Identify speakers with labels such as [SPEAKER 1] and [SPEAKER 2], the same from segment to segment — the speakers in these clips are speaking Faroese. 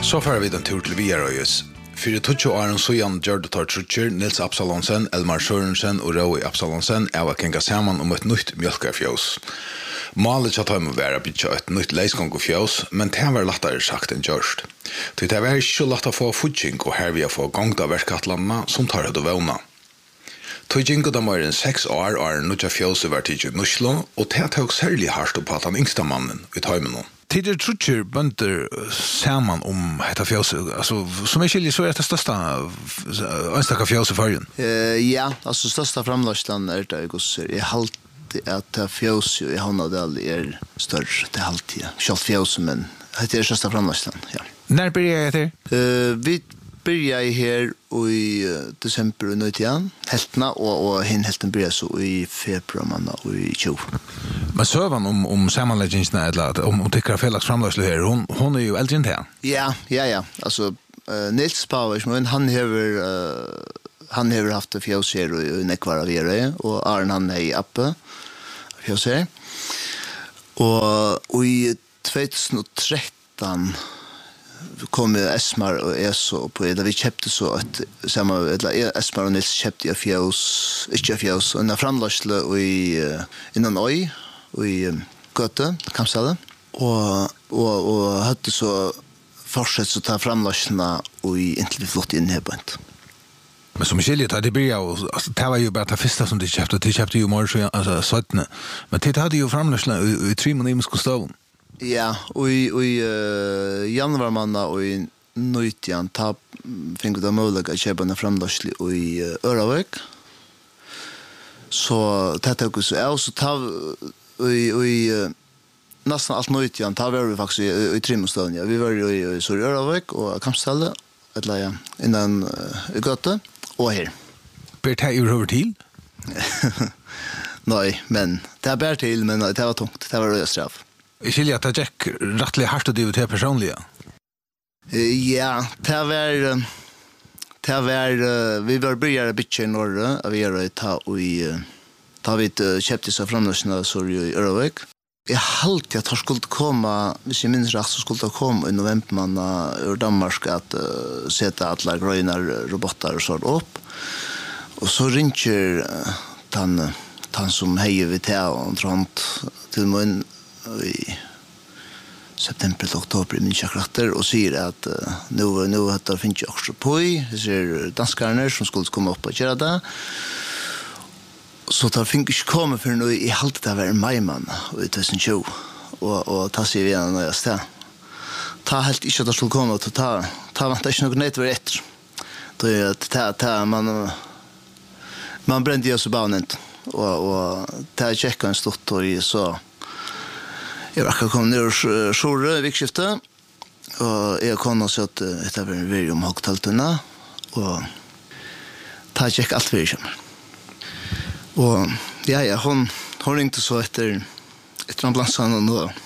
[SPEAKER 1] Så får vi den tur til Viarøyes. For 20 åren så Jan Gjørde tar trutcher, Nils Absalonsen, Elmar Sørensen og Roy Absalonsen av å kenga sammen om et nytt mjölkarfjøs. Målet til å være bytja et nytt leisgångfjøs, men det var lettere sagt enn gjørst. Det var ikke lett å få fudging og her vi har fått gongda verkatlandene som tar det å vågna. Tøyjing og da mer enn 6 år er nødja fjøse var tidlig i Nuslo, og det tok særlig hardt på at han yngste mannen i tøymenen. Tider trutcher bønder saman om hetta fjøse, altså som jeg skiljer så er det største ønstakka fjøse fargen.
[SPEAKER 2] Ja, altså største framløsland det i gosser. Jeg halte at fjøse i Havnadal større til halvtid. Kjalt fjøse, men det største framløsland, ja.
[SPEAKER 1] Når blir jeg etter?
[SPEAKER 2] Vi börjar här i december och nöjtian heltna och hin helten börjar så i februar och i 20.
[SPEAKER 1] Men sövan om sammanläggningsna eller om tycker Felix framlösle här hon är ju äldre än det.
[SPEAKER 2] Ja. Alltså Nils Powers men han har haft fjällser och nekvara vere och Arn han är uppe fjällser. Och i 2013 kom Esmar och ESO på det vi köpte så att samma eller Esmar och Nils köpte jag fjäls och när framlösle och innan oj och i Göte Kamsala och hade så fortsatt så ta framlösna och inte vi flott in här bant.
[SPEAKER 1] Men som skiljet hade börjat alltså det var ju bara det första som de köpte ju mer så alltså sådana men det hade ju framlösna i 3 månader kostade.
[SPEAKER 2] Ja, och i januari månad och i nöjtian fick det möjligt att köpa en framlöslig i Öravik. Så det tog oss så i nästan allt nöjtian var vi faktiskt i Trimostöden. Ja. Vi var i Öravik och Kampställe eller innan i Göte och här.
[SPEAKER 1] Ber det över till?
[SPEAKER 2] Nej, men det ber till men det var tungt. Det var röstraff.
[SPEAKER 1] Jag skiljer att det gick rättligt hårt att det personliga.
[SPEAKER 2] Ja, det var vi var började bitcha i norra av era ta vi köpte så framlösna så i Öravik. Jag halt jag skulle komma, hvis jag minns rätt så skulle det komma i november ur Danmark att sätta alla gröna robotar och så upp. Och så ringer han som hejer vid och trant till mig i september till oktober i min chakrater och säger att nu har det finns också på i ser danskarna som skulle komma upp och göra det. Så tar finns inte komma för nu i halt det var majman och 2020 och ta sig igen när jag står. Ta helt inte att skulle komma och ta vänta inte något nätt var rätt. Då är ta man brände ju så banet och ta checka en stort och så jag var kom ner sjure vikskifte och jag kom och så att det var väldigt högtaltarna och ta check allt för sig. Och ja hon ringte så efter ett ambulanssan och då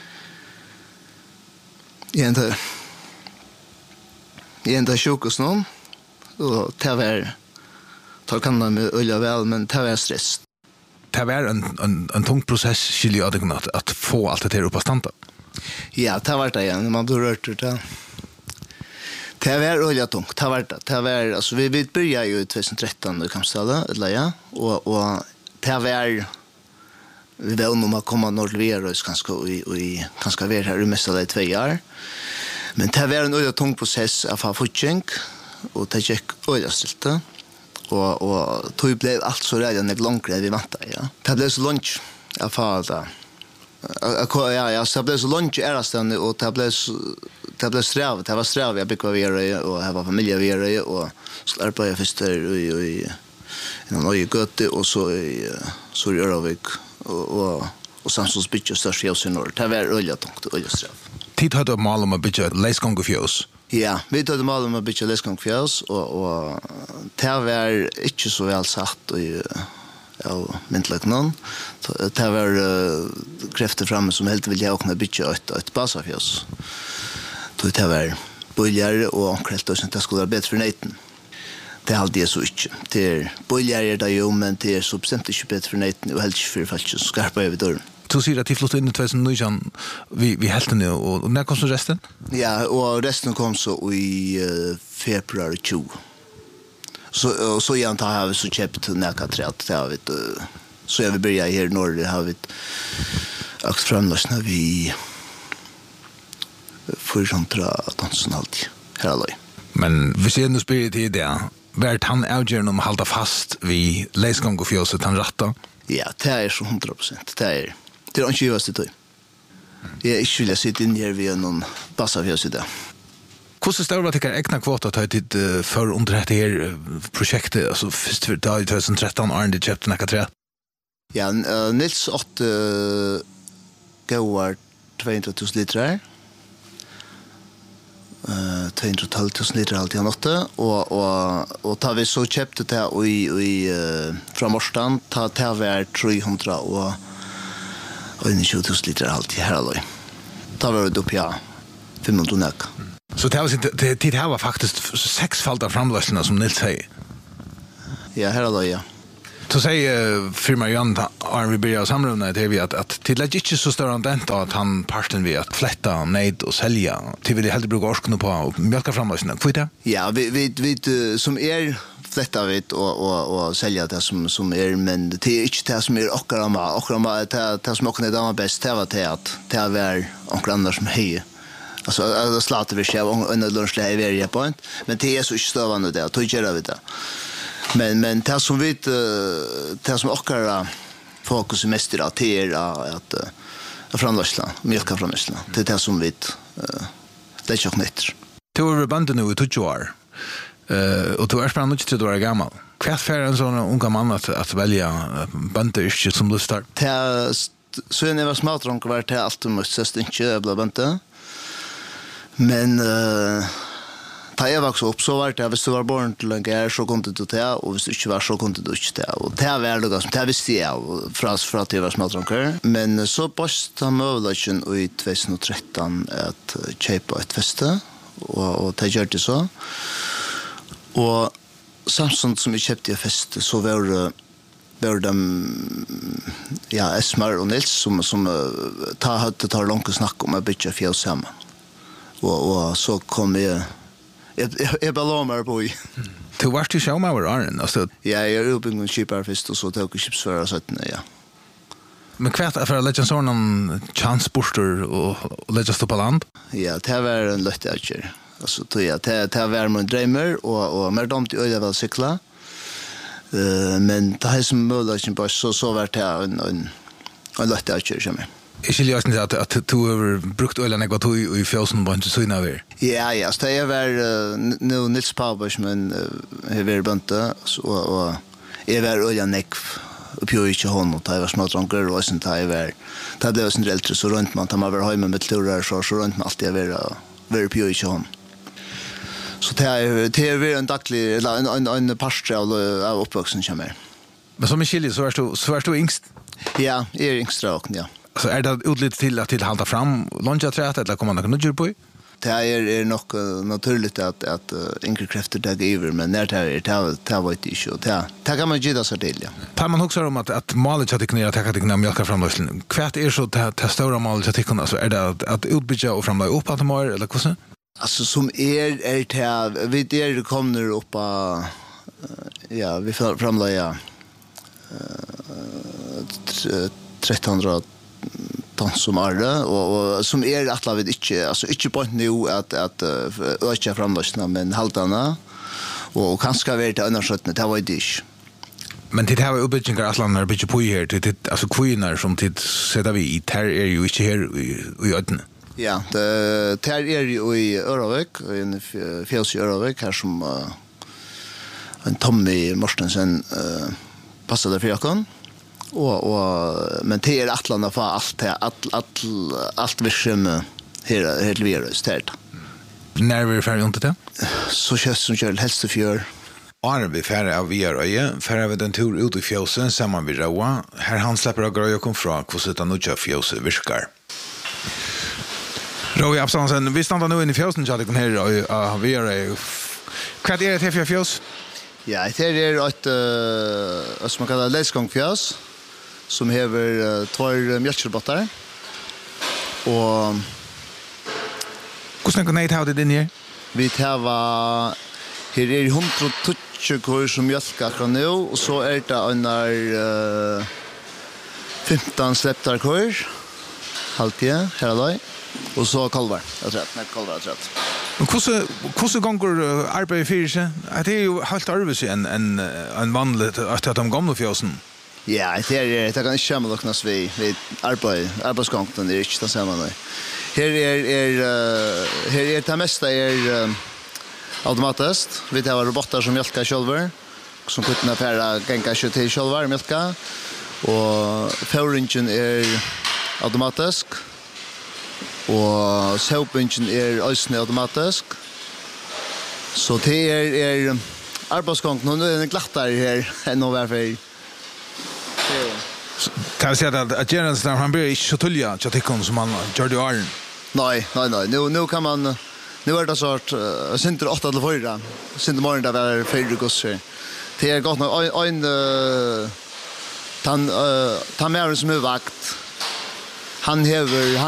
[SPEAKER 2] jag sjukhus någon och det var tar kan man med öliga väl men det var stress.
[SPEAKER 1] Det var en tung process skiljer att få allt det här upp att stanta.
[SPEAKER 2] Ja, det var det igen. Man då rört det. Det var öliga tungt. Det var alltså vi började ju i 2013 i Kampstalla eller ja och det var vi var nog att komma norrveros ganska i ganska väl här i mesta 2 år. Men det var en öliga tung process av fotchink och det gick öliga stilte. Och tog blev allt så redan ett långt vi väntar ja. Det blev så lunch jag fall ja så blev så lunch era stund och det blev sträv det var sträv jag fick vara och ha familj vara och skulle på först i en ny Göte och så i Öravik och Samsons bitch så själv sen och det var öljat och öljsträv.
[SPEAKER 1] Tid hade mal om a bitch läsgångfjøs.
[SPEAKER 2] Ja, vi tog mal om a bitch läsgångfjøs och det var inte så väl sagt och ja, mentligt någon. Det var krafter framme som helt vill jag också bitch ett basafjøs. Det var buljar och ankret och sånt där skulle vara bättre för näten. Det är alltid så inte. Det är buljar där ju men det är så bestämt inte bättre för näten och helt för fallet så skarpa över dörren.
[SPEAKER 1] Du sier at de flott inn i 2019 vi heltene, og når kom så resten?
[SPEAKER 2] Ja, og resten kom så i februar 20. Så igjen har vi så kjøpt nækatræt, det har vi så jag vill börja här i norr har vi akt framlösna vi 400 dansen alltid här alloj.
[SPEAKER 1] Men vi ser nu spirit i det. Vart han avgör om hålla fast vi läsgång och fjäset han rätta.
[SPEAKER 2] Ja, det är så 100%. Det är inte just det. Jag inte vill sitta in här vid någon passa fjäset där.
[SPEAKER 1] Hur stor var det egna kvota att ha tid för under det här projektet alltså först för dag 2013 Arne det köpte några trä.
[SPEAKER 2] Ja, Nils 8 gåar 200 000 liter. 212 000 liter alltid han åtte och tar vi så köpte det i från Morstan ta var 300 och 20 000 liter alltid här alloj. Ta var det upp 500 näck.
[SPEAKER 1] Så det här var faktiskt sexfaldiga framlösningar som Nils säger.
[SPEAKER 2] Ja, här alloj, ja.
[SPEAKER 1] Så säger firma Jan Arne Byrja samruna det vi att till lägger inte så stor andent att han parten vi att flätta ned och sälja till vill helt bruka orskna på och mjölka fram oss. Får det? Ja,
[SPEAKER 2] vi som flätta vet och sälja det som men det är inte det som ockrama det som ockrama det bäst det var att det var onkel Anders som hej. Alltså slater vi själv under lunchen i varje point men det är så stövande det att göra vi det. Men det som vi det som också fokus mest är att framlösla mjölka framlösla det som vi det är ju nytt.
[SPEAKER 1] Du har banden nu i 20 år. Och du är spännande till du är gammal. Kvart för en sån unga man att välja bande som lustar.
[SPEAKER 2] Så när jag var smartronk var det allt måste inte bli bande. Men da jeg vokste opp, så var det hvis du var barn til en gær, så kom du til det, og hvis du ikke var, så kom du ikke til det. Og det var det som, det visste jeg fra at jeg var smaltranker. Men så bøste han møvelagen i 2013 at kjøpe et feste, og det gjør det så. Og samtidig som jeg kjøpte et feste, så var de Esmar og Nils, som tar langt snakk om å bygge fjell sammen. Og så kom jag ballamar på i.
[SPEAKER 1] Du var till show med Arne alltså.
[SPEAKER 2] Ja, jag är uppe i Skipar först och så tog jag chipsföra så att ja.
[SPEAKER 1] Men kvart för att lägga sån en chancebuster och lägga stå på land.
[SPEAKER 2] Ja, det var en lötteager. Alltså då ja, det var min drömmer och mer domt i väl cykla. Men det här som möjligen bara så var det en lötteager som
[SPEAKER 1] Jag skulle ju säga att du har brukt ölen något i fjällen på inte så innan vi.
[SPEAKER 2] Ja, så jag var nu Nils Pavers men var bönte och jag var ölen näck upp ju inte hon och det var smådranker och sånt där. Det blev sån äldre så runt man tar man var hemma med turer så runt man alltid var upp ju inte hon. Så det är en daglig eller en pastor av uppvuxen kommer.
[SPEAKER 1] Men som Michelle så är du yngst.
[SPEAKER 2] Ja, jag är yngst och ja.
[SPEAKER 1] Så är det utligt till halta fram lunchträet eller kommer man kunna på?
[SPEAKER 2] Det är nog naturligt att enkla krafter där över men när det var inte så det kan man gilla så till ja.
[SPEAKER 1] Tar man också om att målet att kunna ta det mjölka framlösning. Kvart är så att stora målet att kunna så är det att utbygga och framla upp att mer eller vad så?
[SPEAKER 2] Alltså som är vi där kommer upp ja vi framla 1300 ton som det och som att la vid inte alltså inte på nu att öka framlösna men haltarna och kanske vara det annars att det var det.
[SPEAKER 1] Men det här uppbyggningar att när bygga på här det alltså kvinnar som tid sätter vi i här är ju inte här i öden.
[SPEAKER 2] Ja, det här är ju i Öravik i fjälls i Öravik här som en Tommy Mortensen passade för jakon. Men det är atlarna för allt vision här till virus där.
[SPEAKER 1] När vi färdig inte det?
[SPEAKER 2] Så känns som kör helst till fjör.
[SPEAKER 1] Arne vi färdig av Vieröje, färdig av den tur ut i fjälsen samman vid Roa. Här han släpper av gröja kom från kvosseta nutja fjälse virkar. Roa Absalonsen, vi stannar nu in i fjälsen så att det kan här av Vieröje. Vad är det här för fjäls?
[SPEAKER 2] Ja, det är ett som man kallar läsgångfjäls. som hever 2 mjölkrobotar. Och
[SPEAKER 1] hur snäcker ni ta det din här?
[SPEAKER 2] vi tar här är 120 kor som mjölkar kan nu och så är det under 15 släpptar kor. Halvtid här då. Och så kalvar. Jag tror att kalvar jag tror.
[SPEAKER 1] Men hur gånger arbetar för sig? Det är ju helt arbets en vanligt att de gamla fjösen.
[SPEAKER 2] Ja, det kan inte komma loknas vi arbetsgången är inte det samma nu. Här är det mesta är automatiskt. Vi har robotar som mjölkar själva som kunna pera gänga kött till själva mjölka och fåringen är automatisk. Och soapingen är också automatisk. Så det är arbetsgången nu är det glattare här än överför.
[SPEAKER 1] Kan jag säga att Gerards när han blir inte så tulliga så tycker som han gör det Arn.
[SPEAKER 2] Nej. Nu kan man nu är det så att synter 8 till 4. Synter morgon där är 4 gosse. Det är gott nog en ta med som är vakt. Han